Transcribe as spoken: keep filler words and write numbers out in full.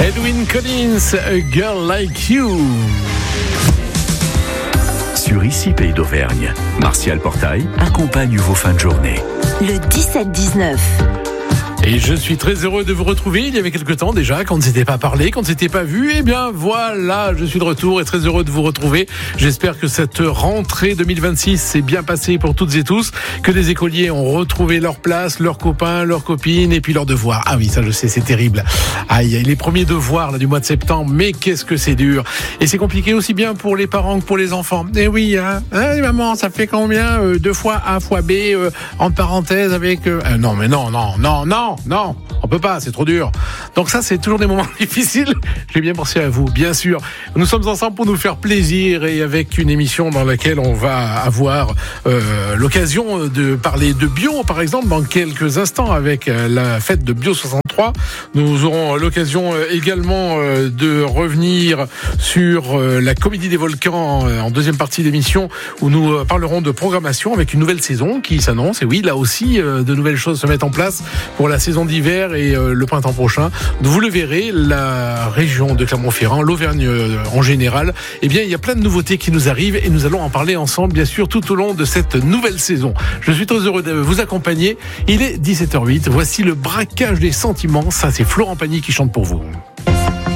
Edwyn Collins, A Girl Like You. Sur Ici Pays d'Auvergne, Martial Portail accompagne vos fins de journée. Le dix-sept dix-neuf. Et je suis très heureux de vous retrouver. Il y avait quelque temps déjà, quand on ne s'était pas parlé, quand on ne s'était pas vu. Eh bien voilà, je suis de retour et très heureux de vous retrouver. J'espère que cette rentrée deux mille vingt-six s'est bien passée pour toutes et tous, que les écoliers ont retrouvé leur place, leurs copains, leurs copines et puis leurs devoirs. Ah oui, ça je sais, c'est terrible. Aïe, les premiers devoirs là, du mois de septembre, mais qu'est-ce que c'est dur. Et c'est compliqué aussi bien pour les parents que pour les enfants. Eh oui, hein, hein maman, ça fait combien euh, deux fois A fois B euh, en parenthèse avec... Euh... Euh, non mais non, non, non, non Non, on peut pas, c'est trop dur. Donc ça, c'est toujours des moments difficiles. J'ai bien pensé à vous, bien sûr. Nous sommes ensemble pour nous faire plaisir et avec une émission dans laquelle on va avoir euh, l'occasion de parler de bio, par exemple, dans quelques instants avec la fête de Bio soixante-trois. Nous aurons l'occasion également de revenir sur la Comédie des Volcans en deuxième partie d'émission où nous parlerons de programmation avec une nouvelle saison qui s'annonce. Et oui, là aussi, de nouvelles choses se mettent en place pour la saison d'hiver et euh, le printemps prochain. Vous le verrez, la région de Clermont-Ferrand, l'Auvergne euh, en général, eh bien, il y a plein de nouveautés qui nous arrivent et nous allons en parler ensemble, bien sûr, tout au long de cette nouvelle saison. Je suis très heureux de vous accompagner. Il est dix-sept heures huit. Voici le braquage des sentiments. Ça, c'est Florent Pagny qui chante pour vous.